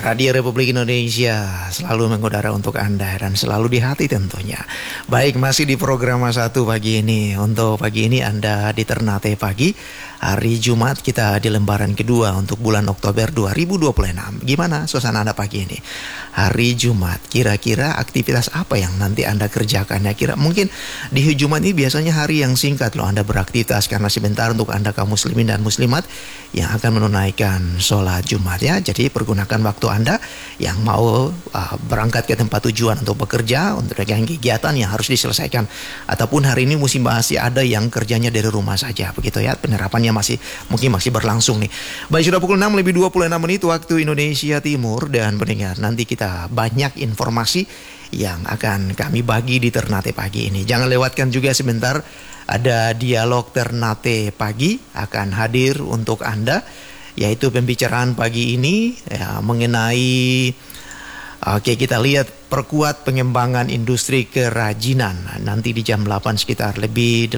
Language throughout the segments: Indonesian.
Radio Republik Indonesia selalu mengudara untuk Anda dan selalu di hati tentunya. Baik, masih di program satu pagi ini. Untuk pagi ini Anda di Ternate Pagi, hari Jumat kita di lembaran kedua untuk bulan Oktober 2026. Gimana suasana Anda pagi ini? Hari Jumat, kira-kira aktivitas apa yang nanti Anda kerjakan? Ya, mungkin di Jumat ini biasanya hari yang singkat loh Anda beraktivitas, karena sebentar untuk Anda kaum muslimin dan muslimat yang akan menunaikan sholat Jumat ya. Jadi pergunakan waktu Anda yang mau berangkat ke tempat tujuan untuk bekerja, untuk kegiatan yang harus diselesaikan, ataupun hari ini masih ada yang kerjanya dari rumah saja, begitu ya. Penerapannya mungkin masih berlangsung nih. Baik, sudah pukul 6:26 waktu Indonesia Timur, dan pendengar, nanti kita banyak informasi yang akan kami bagi di Ternate Pagi ini. Jangan lewatkan juga sebentar, ada dialog Ternate Pagi akan hadir untuk Anda, yaitu pembicaraan pagi ini ya, mengenai kita lihat perkuat pengembangan industri kerajinan. Nanti di jam 8 sekitar lebih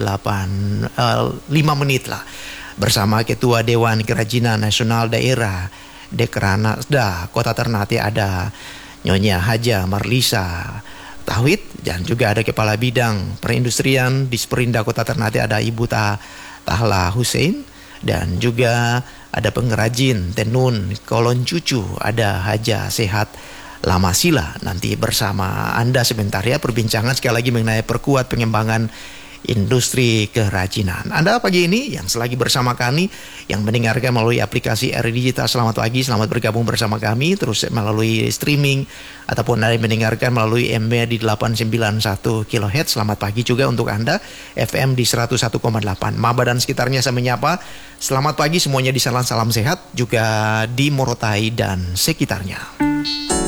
5 menit lah, bersama Ketua Dewan Kerajinan Nasional Daerah Dekranasda Kota Ternate, ada Nyonya Haja Marlisa Tauhid, dan juga ada Kepala Bidang Perindustrian di Sperinda Kota Ternate, ada Ibu Tahla Hussein, dan juga ada pengrajin tenun kolon cucu, ada Haja Sehat Lamasila. Nanti bersama Anda sebentar ya, perbincangan sekali lagi mengenai perkuat pengembangan industri kerajinan. Anda pagi ini yang selagi bersama kami, yang mendengarkan melalui aplikasi RRI Digital, selamat pagi, selamat bergabung bersama kami. Terus melalui streaming ataupun Anda mendengarkan melalui MB di 891 kHz, selamat pagi juga untuk Anda. FM di 101,8 Maba dan sekitarnya saya menyapa. Selamat pagi semuanya di Salam Sehat, juga di Morotai dan sekitarnya.